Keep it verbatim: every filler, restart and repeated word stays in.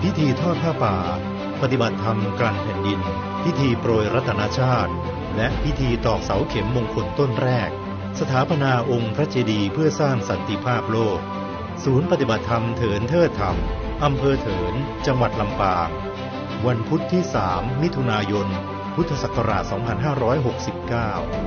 พิธีทอดผ้าป่าปฏิบัติธรรมกลางแผ่นดินพิธีโปรยรัตนชาติและพิธีตอกเสาเข็มมงคลต้นแรกสถาปนาองค์พระเจดีย์เพื่อสร้างสันติภาพโลกศูนย์ปฏิบัติธรรมเถินเทิดธรรมอำเภอเถินจังหวัดลำปางวันพุธที่สามมิถุนายนพุทธศักราชสองพันห้าร้อยหกสิบเก้า